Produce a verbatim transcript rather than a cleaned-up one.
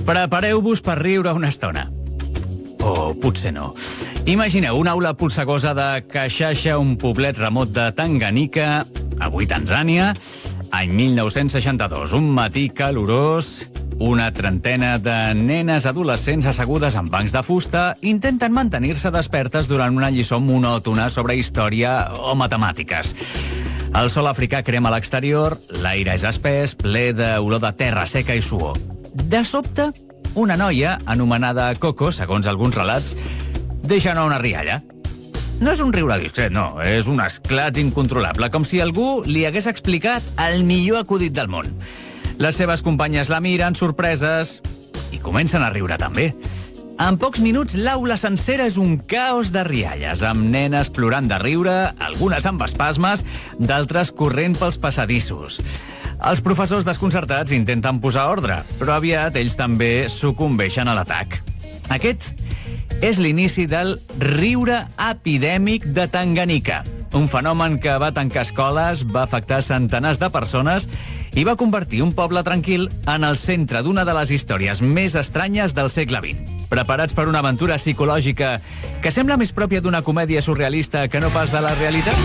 Prepareu-vos per riure una estona. O potser no. Imagineu una aula polsegosa de Kashasha, un poblet remot de Tanganyika, avui Tanzània, any mil nou-cents seixanta-dos. Un matí calorós, una trentena de nenes adolescents assegudes en bancs de fusta intenten mantenir-se despertes durant una lliçó monòtona sobre història o matemàtiques. El sol africà crema a l'exterior, l'aire és espès, ple d'olor de terra seca i suor. De sobte, una noia, anomenada Coco, segons alguns relats, deixa anar una rialla. No és un riure discret, no, és un esclat incontrolable, com si algú li hagués explicat el millor acudit del món. Les seves companyes la miren, sorpreses, i comencen a riure també. En pocs minuts, l'aula sencera és un caos de rialles, amb nenes plorant de riure, algunes amb espasmes, d'altres corrent pels passadissos. Els professors desconcertats intenten posar ordre, però aviat ells també sucumbeixen a l'atac. Aquest és l'inici del riure epidèmic de Tanganyika, un fenomen que va tancar escoles, va afectar centenars de persones i va convertir un poble tranquil en el centre d'una de les històries més estranyes del segle vint. Preparats per una aventura psicològica que sembla més pròpia d'una comèdia surrealista que no pas de la realitat?